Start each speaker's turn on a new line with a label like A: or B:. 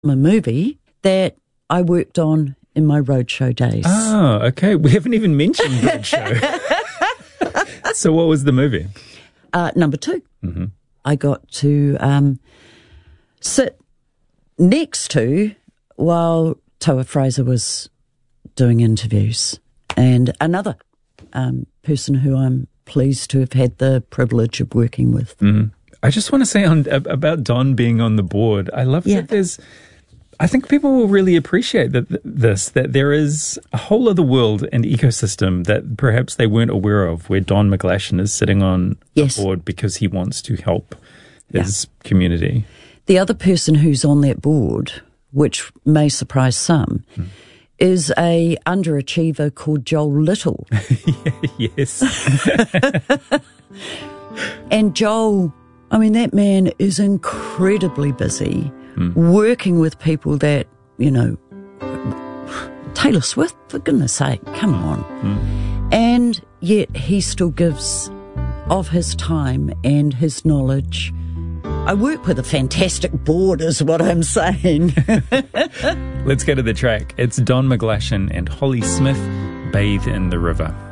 A: a movie that I worked on in my roadshow days.
B: Oh, okay. We haven't even mentioned roadshow. So what was the movie?
A: Number 2.
B: Mm-hmm.
A: I got to sit next to while Toa Fraser was doing interviews, and another person who I'm pleased to have had the privilege of working with.
B: Mm-hmm. I just want to say about Don being on the board, I love that I think people will really appreciate that there is a whole other world and ecosystem that perhaps they weren't aware of, where Don McGlashan is sitting on a board because he wants to help his community.
A: The other person who's on that board, which may surprise some, is a underachiever called Joel Little.
B: Yes.
A: And Joel, I mean, that man is incredibly busy working with people that, Taylor Swift, for goodness sake, come on. And yet he still gives of his time and his knowledge. I work with a fantastic board is what I'm saying.
B: Let's go to the track. It's Don McGlashan and Holly Smith, Bathe in the River.